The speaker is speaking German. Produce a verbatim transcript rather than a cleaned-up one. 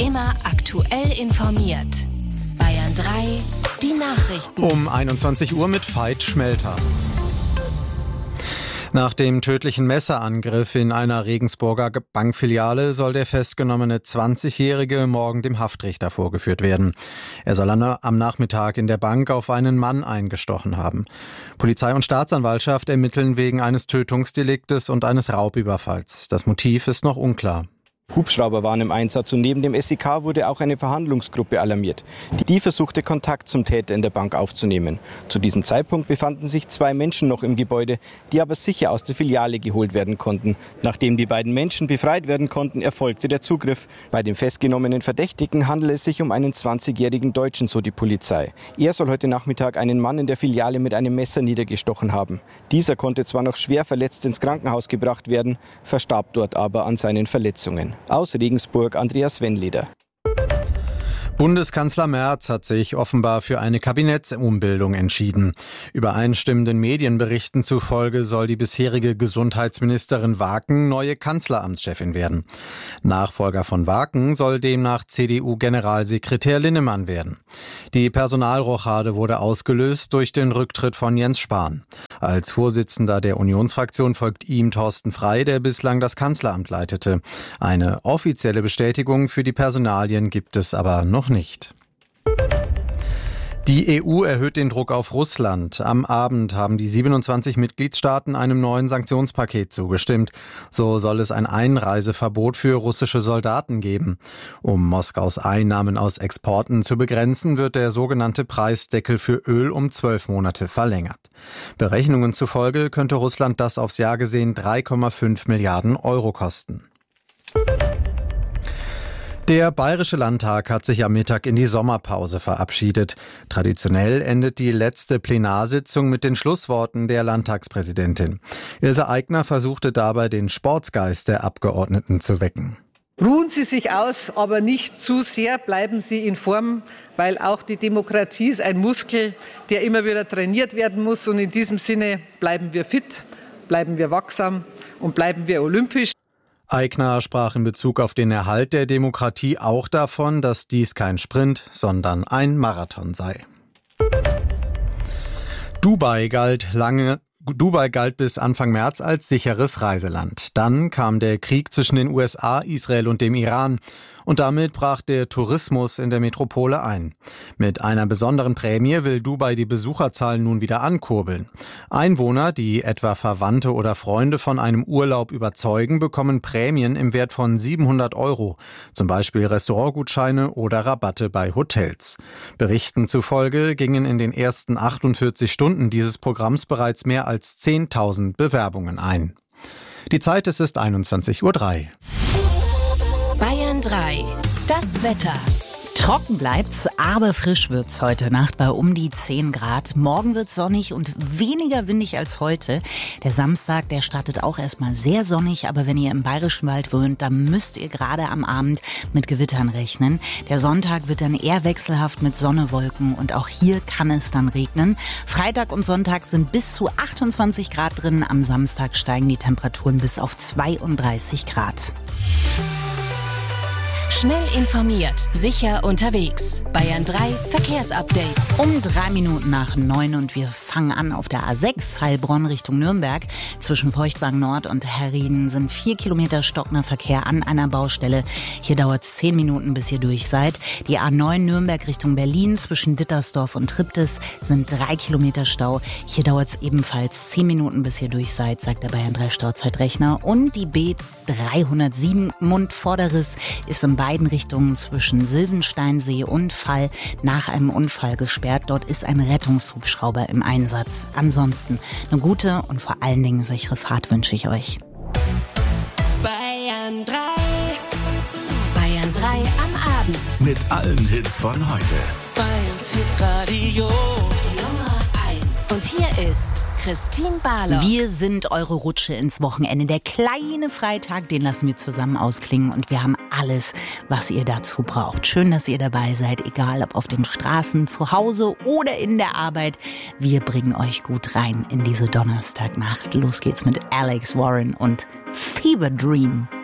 Immer aktuell informiert. Bayern drei, die Nachrichten. Um einundzwanzig Uhr mit Veit Schmelter. Nach dem tödlichen Messerangriff in einer Regensburger Bankfiliale soll der festgenommene zwanzigjährige morgen dem Haftrichter vorgeführt werden. Er soll am Nachmittag in der Bank auf einen Mann eingestochen haben. Polizei und Staatsanwaltschaft ermitteln wegen eines Tötungsdeliktes und eines Raubüberfalls. Das Motiv ist noch unklar. Hubschrauber waren im Einsatz und neben dem S E K wurde auch eine Verhandlungsgruppe alarmiert. Die versuchte Kontakt zum Täter in der Bank aufzunehmen. Zu diesem Zeitpunkt befanden sich zwei Menschen noch im Gebäude, die aber sicher aus der Filiale geholt werden konnten. Nachdem die beiden Menschen befreit werden konnten, erfolgte der Zugriff. Bei dem festgenommenen Verdächtigen handelt es sich um einen zwanzigjährigen Deutschen, so die Polizei. Er soll heute Nachmittag einen Mann in der Filiale mit einem Messer niedergestochen haben. Dieser konnte zwar noch schwer verletzt ins Krankenhaus gebracht werden, verstarb dort aber an seinen Verletzungen. Aus Regensburg, Andreas Wennleder. Bundeskanzler Merz hat sich offenbar für eine Kabinettsumbildung entschieden. Übereinstimmenden Medienberichten zufolge soll die bisherige Gesundheitsministerin Waken neue Kanzleramtschefin werden. Nachfolger von Waken soll demnach C D U-Generalsekretär Linnemann werden. Die Personalrochade wurde ausgelöst durch den Rücktritt von Jens Spahn. Als Vorsitzender der Unionsfraktion folgt ihm Thorsten Frey, der bislang das Kanzleramt leitete. Eine offizielle Bestätigung für die Personalien gibt es aber noch nicht. Die E U erhöht den Druck auf Russland. Am Abend haben die siebenundzwanzig Mitgliedstaaten einem neuen Sanktionspaket zugestimmt. So soll es ein Einreiseverbot für russische Soldaten geben. Um Moskaus Einnahmen aus Exporten zu begrenzen, wird der sogenannte Preisdeckel für Öl um zwölf Monate verlängert. Berechnungen zufolge könnte Russland das aufs Jahr gesehen drei Komma fünf Milliarden Euro kosten. Der Bayerische Landtag hat sich am Mittag in die Sommerpause verabschiedet. Traditionell endet die letzte Plenarsitzung mit den Schlussworten der Landtagspräsidentin. Ilse Aigner versuchte dabei, den Sportsgeist der Abgeordneten zu wecken. Ruhen Sie sich aus, aber nicht zu sehr, bleiben Sie in Form, weil auch die Demokratie ist ein Muskel, der immer wieder trainiert werden muss. Und in diesem Sinne bleiben wir fit, bleiben wir wachsam und bleiben wir olympisch. Aigner sprach in Bezug auf den Erhalt der Demokratie auch davon, dass dies kein Sprint, sondern ein Marathon sei. Dubai galt lange Dubai galt bis Anfang März als sicheres Reiseland. Dann kam der Krieg zwischen den U S A, Israel und dem Iran. Und damit brach der Tourismus in der Metropole ein. Mit einer besonderen Prämie will Dubai die Besucherzahlen nun wieder ankurbeln. Einwohner, die etwa Verwandte oder Freunde von einem Urlaub überzeugen, bekommen Prämien im Wert von siebenhundert Euro. Zum Beispiel Restaurantgutscheine oder Rabatte bei Hotels. Berichten zufolge gingen in den ersten achtundvierzig Stunden dieses Programms bereits mehr als zehntausend Bewerbungen ein. Die Zeit, es ist einundzwanzig Uhr drei. Bayern drei, das Wetter. Trocken bleibt's, aber frisch wird's heute Nacht bei um die zehn Grad. Morgen wird's sonnig und weniger windig als heute. Der Samstag, der startet auch erstmal sehr sonnig, aber wenn ihr im Bayerischen Wald wohnt, dann müsst ihr gerade am Abend mit Gewittern rechnen. Der Sonntag wird dann eher wechselhaft mit Sonne, Wolken und auch hier kann es dann regnen. Freitag und Sonntag sind bis zu achtundzwanzig Grad drin. Am Samstag steigen die Temperaturen bis auf zweiunddreißig Grad. Schnell informiert, sicher unterwegs. Bayern drei Verkehrsupdate. Um drei Minuten nach neun und wir fangen an auf der A sechs Heilbronn Richtung Nürnberg. Zwischen Feuchtwagen Nord und Herrieden sind vier Kilometer stockender Verkehr an einer Baustelle. Hier dauert es zehn Minuten, bis ihr durch seid. Die A neun Nürnberg Richtung Berlin zwischen Dittersdorf und Triptis sind drei Kilometer Stau. Hier dauert es ebenfalls zehn Minuten, bis ihr durch seid, sagt der Bayern drei Stauzeitrechner. Und die B dreihundertsieben Mundvorderriss ist in beiden Richtungen zwischen Silvensteinsee und Fall nach einem Unfall gesperrt. Dort ist ein Rettungshubschrauber im Einsatz. Ansonsten eine gute und vor allen Dingen sichere Fahrt wünsche ich euch. Bayern drei. Bayern drei am Abend. Mit allen Hits von heute. Bayerns Hitradio Nummer eins. Und hier ist Christine Barlock. Wir sind eure Rutsche ins Wochenende. Der kleine Freitag, den lassen wir zusammen ausklingen und wir haben alles, was ihr dazu braucht. Schön, dass ihr dabei seid, egal ob auf den Straßen, zu Hause oder in der Arbeit. Wir bringen euch gut rein in diese Donnerstagnacht. Los geht's mit Alex Warren und Fever Dream.